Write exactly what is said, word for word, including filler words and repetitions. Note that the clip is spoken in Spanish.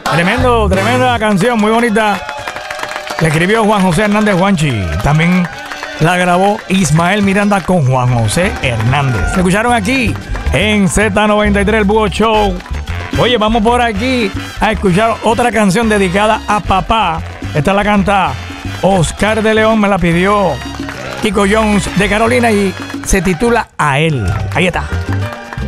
Tremendo, tremenda canción, muy bonita. La escribió Juan José Hernández Juanchi. También la grabó Ismael Miranda con Juan José Hernández. Se escucharon aquí en Z noventa y tres, el Búho Show. Oye, vamos por aquí a escuchar otra canción dedicada a papá. Esta la canta Oscar de León, me la pidió Kiko Jones de Carolina y se titula A Él. Ahí está.